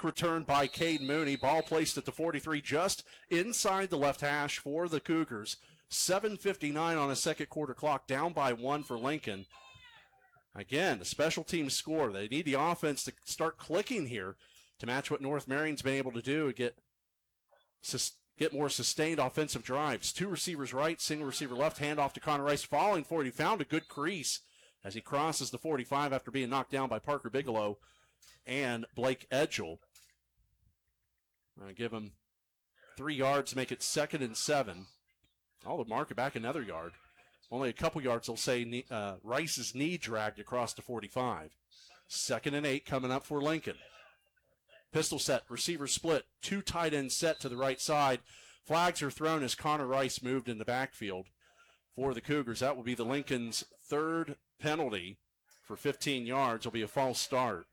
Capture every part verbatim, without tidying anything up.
Quick return by Cade Mooney. Ball placed at the forty-three, just inside the left hash for the Cougars. seven fifty-nine on a second quarter clock, down by one for Lincoln. Again, a special team score. They need the offense to start clicking here to match what North Marion's been able to do and get, get more sustained offensive drives. Two receivers right, single receiver left, handoff to Connor Rice, falling for it. He found a good crease as he crosses the forty-five after being knocked down by Parker Bigelow and Blake Edgell. I'm going to give him three yards to make it second and seven. Oh, they'll mark it back another yard. Only a couple yards, they'll say uh, Rice's knee dragged across the forty-five. Second and eight coming up for Lincoln. Pistol set, receiver split, two tight ends set to the right side. Flags are thrown as Connor Rice moved in the backfield for the Cougars. That will be the Lincoln's third penalty for fifteen yards. It'll be a false start.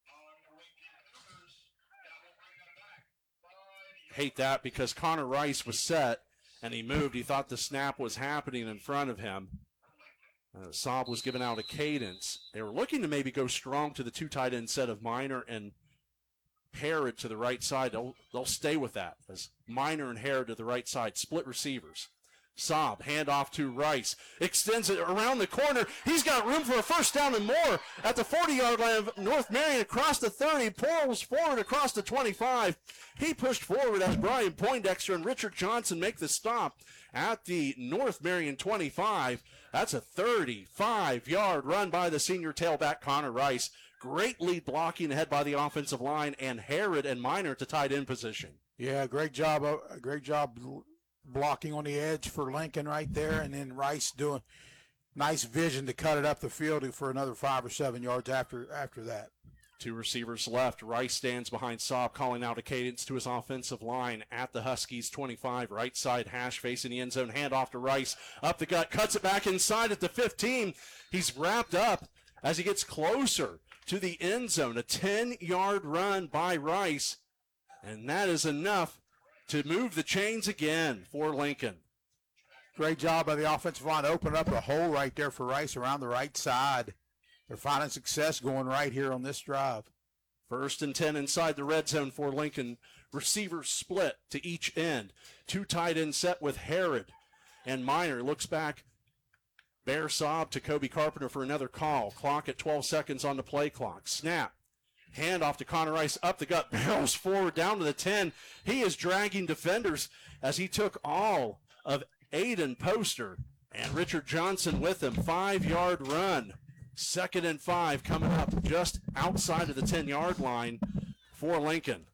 Hate that because Connor Rice was set and he moved. He thought the snap was happening in front of him. Uh, Saab was giving out a cadence. They were looking to maybe go strong to the two tight end set of Minor and Harrod to the right side. They'll, they'll stay with that as Minor and Harrod to the right side. Split receivers. Saab, handoff to Rice, extends it around the corner. He's got room for a first down and more at the forty-yard line of North Marion across the thirty, pulls forward across the twenty-five. He pushed forward as Brian Poindexter and Richard Johnson make the stop at the North Marion twenty-five. That's a thirty-five-yard run by the senior tailback Connor Rice. Great lead blocking ahead by the offensive line, and Harrod and Minor to tight end position. Yeah, great job. Uh, great job blocking on the edge for Lincoln right there, and then Rice doing nice vision to cut it up the field for another five or seven yards after after that. Two receivers left. Rice stands behind Saab, calling out a cadence to his offensive line at the Huskies twenty-five. Right side hash facing the end zone. Handoff to Rice. Up the gut. Cuts it back inside at the fifteen. He's wrapped up as he gets closer to the end zone. A ten-yard run by Rice. And that is enough to move the chains again for Lincoln. Great job by the offensive line. Open up a hole right there for Rice around the right side. They're finding success going right here on this drive. First and ten inside the red zone for Lincoln. Receivers split to each end. Two tight end set with Harrod and Minor. Looks back. Bear Saab to Kobe Carpenter for another call. Clock at twelve seconds on the play clock. Snap. Hand off to Connor Rice, up the gut, barrels forward down to the ten. He is dragging defenders as he took all of Aiden Poster and Richard Johnson with him. Five-yard run. Second and five coming up just outside of the ten-yard line for Lincoln.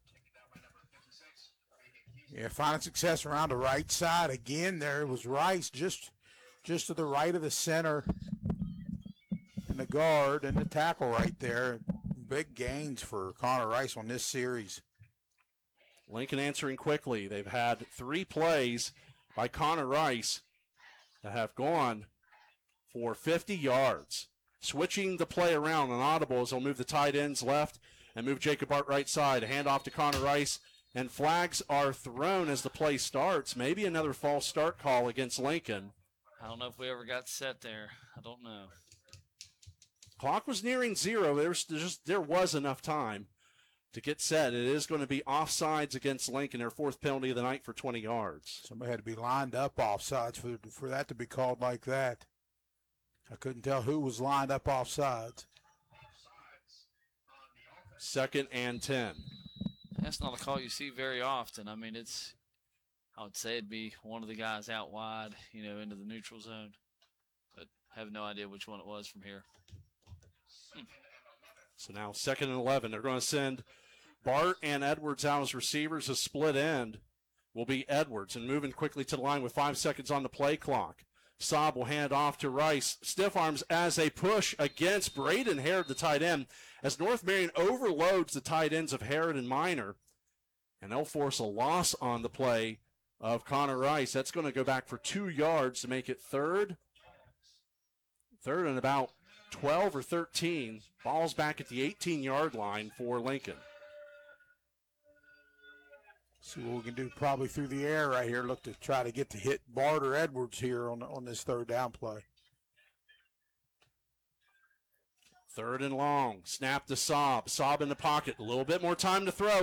Yeah, finding success around the right side. Again, there was Rice just, just to the right of the center and the guard and the tackle right there. Big gains for Connor Rice on this series. Lincoln answering quickly. They've had three plays by Connor Rice that have gone for fifty yards. Switching the play around on audibles, they'll move the tight ends left and move Jacob Hart right side. A handoff to Connor Rice, and flags are thrown as the play starts. Maybe another false start call against Lincoln. I don't know if we ever got set there. I don't know. Clock was nearing zero. There's just there was enough time to get set. It is going to be offsides against Lincoln, their fourth penalty of the night for twenty yards. Somebody had to be lined up offsides for for that to be called like that. I couldn't tell who was lined up offsides. Second and ten. That's not a call you see very often. I mean, it's, I would say it'd be one of the guys out wide, you know, into the neutral zone. But I have no idea which one it was from here. Hmm. So now second and eleven. They're going to send Bart and Edwards out as receivers. A split end will be Edwards. And moving quickly to the line with five seconds on the play clock. Saab will hand off to Rice. Stiff arms as a push against Braden Harrod, the tight end, as North Marion overloads the tight ends of Harrod and Minor. And they'll force a loss on the play of Connor Rice. That's going to go back for two yards to make it third. Third and about twelve or thirteen. Ball's back at the eighteen-yard line for Lincoln. See what we can do probably through the air right here. Look to try to get to hit Bart or Edwards here on, on this third down play. Third and long. Snap to Saab. Saab in the pocket. A little bit more time to throw.